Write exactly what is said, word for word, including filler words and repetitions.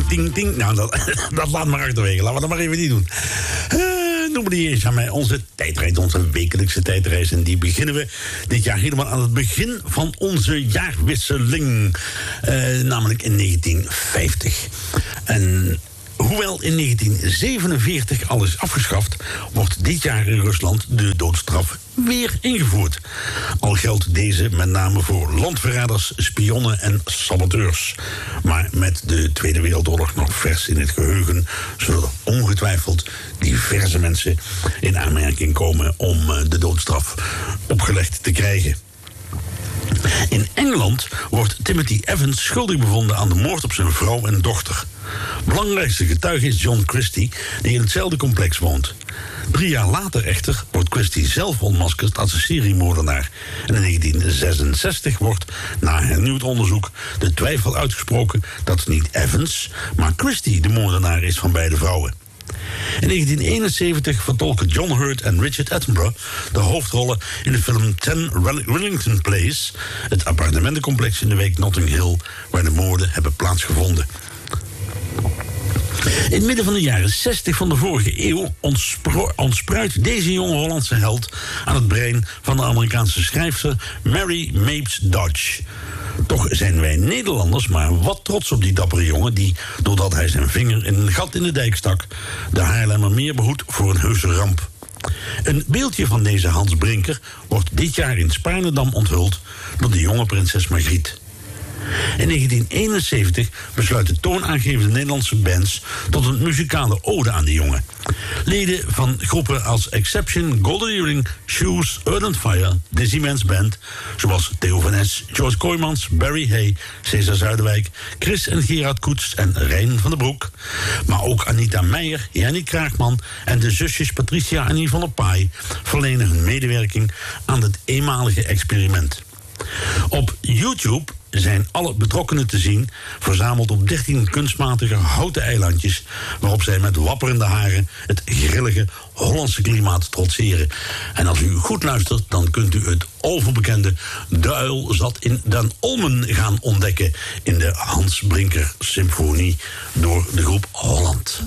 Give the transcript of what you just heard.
ting, ting. Nou, dat, dat laat maar achterwege. Laten we dat maar even niet doen. Uh, noemen die eens aan mij onze tijdreis, onze wekelijkse tijdreis. En die beginnen we dit jaar helemaal aan het begin van onze jaarwisseling. Uh, namelijk in negentien vijftig. En hoewel in negentien zevenenveertig al is afgeschaft, wordt dit jaar in Rusland de doodstraf weer ingevoerd. Al geldt deze met name voor landverraders, spionnen en saboteurs. Maar met de Tweede Wereldoorlog nog vers in het geheugen, zullen er ongetwijfeld diverse mensen in aanmerking komen om de doodstraf opgelegd te krijgen. In Engeland wordt Timothy Evans schuldig bevonden aan de moord op zijn vrouw en dochter. Belangrijkste getuige is John Christie, die in hetzelfde complex woont. Drie jaar later echter wordt Christie zelf ontmaskerd als een seriemoordenaar. En in negentien zesenzestig wordt, na hernieuwd onderzoek, de twijfel uitgesproken dat niet Evans, maar Christie de moordenaar is van beide vrouwen. In negentien eenenzeventig vertolken John Hurt en Richard Attenborough de hoofdrollen in de film ten Wellington Place, het appartementencomplex in de wijk Notting Hill, waar de moorden hebben plaatsgevonden. In het midden van de jaren zestig van de vorige eeuw ontspro- ontspruit deze jonge Hollandse held aan het brein van de Amerikaanse schrijfster Mary Mapes Dodge. Toch zijn wij Nederlanders maar wat trots op die dappere jongen die, doordat hij zijn vinger in een gat in de dijk stak, de Haarlemmer meer behoedt voor een heuse ramp. Een beeldje van deze Hans Brinker wordt dit jaar in Spaarnedam onthuld door de jonge prinses Margriet. In negentien eenenzeventig besluiten toonaangevende Nederlandse bands tot een muzikale ode aan de jongen. Leden van groepen als Exception, Golden Earring, Shoes, Earth and Fire, Dizzy Man's Band, zoals Theo van Es, George Kooijmans, Barry Hay, Cesar Zuiderwijk, Chris en Gerard Koets en Rijn van den Broek. Maar ook Anita Meijer, Jannie Kraakman en de zusjes Patricia en Yvonne Paai verlenen hun medewerking aan het eenmalige experiment. Op YouTube zijn alle betrokkenen te zien, verzameld op dertien kunstmatige houten eilandjes, waarop zij met wapperende haren het grillige Hollandse klimaat trotseren. En als u goed luistert, dan kunt u het overbekende De Uil zat in Den Olmen gaan ontdekken in de Hans Brinker Symfonie door de groep Holland.